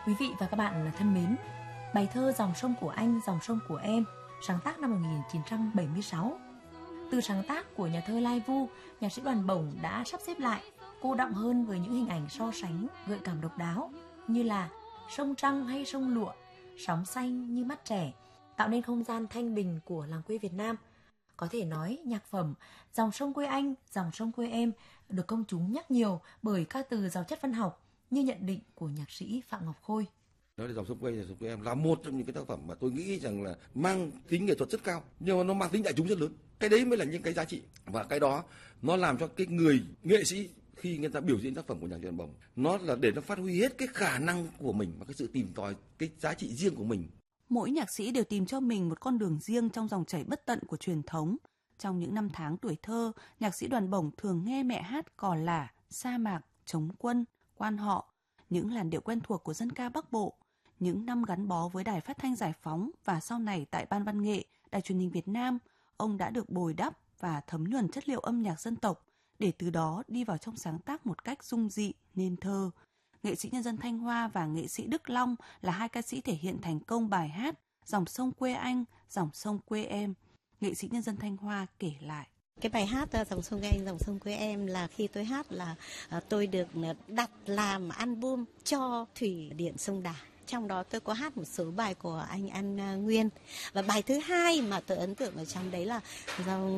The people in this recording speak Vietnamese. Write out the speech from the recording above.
Quý vị và các bạn thân mến, bài thơ Dòng sông của anh, dòng sông của em, sáng tác năm 1976. Từ sáng tác của nhà thơ Lai Vu, nhạc sĩ Đoàn Bổng đã sắp xếp lại, cô đọng hơn với những hình ảnh so sánh gợi cảm độc đáo như là sông trăng hay sông lụa, sóng xanh như mắt trẻ, tạo nên không gian thanh bình của làng quê Việt Nam. Có thể nói nhạc phẩm Dòng sông quê anh, dòng sông quê em được công chúng nhắc nhiều bởi các từ giàu chất văn học như nhận định của nhạc sĩ Phạm Ngọc Khôi. Nói là dòng sông quê em là một trong những cái tác phẩm mà tôi nghĩ rằng là mang tính nghệ thuật rất cao, nhưng mà nó mang tính đại chúng rất lớn. Cái đấy mới là những cái giá trị, và cái đó nó làm cho cái người nghệ sĩ khi người ta biểu diễn tác phẩm của nhạc sĩ Đoàn Bổng, nó là để nó phát huy hết cái khả năng của mình và cái sự tìm tòi cái giá trị riêng của mình. Mỗi nhạc sĩ đều tìm cho mình một con đường riêng trong dòng chảy bất tận của truyền thống. Trong những năm tháng tuổi thơ, nhạc sĩ Đoàn Bổng thường nghe mẹ hát Cò Lả, Sa Mạc, Chống Quân, Quan Họ, những làn điệu quen thuộc của dân ca Bắc Bộ. Những năm gắn bó với Đài Phát thanh Giải phóng và sau này tại Ban Văn nghệ, Đài Truyền hình Việt Nam, ông đã được bồi đắp và thấm nhuần chất liệu âm nhạc dân tộc để từ đó đi vào trong sáng tác một cách dung dị, nên thơ. Nghệ sĩ nhân dân Thanh Hoa và nghệ sĩ Đức Long là hai ca sĩ thể hiện thành công bài hát Dòng sông quê anh, dòng sông quê em. Nghệ sĩ nhân dân Thanh Hoa kể lại. Cái bài hát Dòng sông quê anh, dòng sông quê em là khi tôi hát là tôi được đặt làm album cho Thủy Điện Sông Đà. Trong đó tôi có hát một số bài của anh An Nguyên. Và bài thứ hai mà tôi ấn tượng ở trong đấy là dòng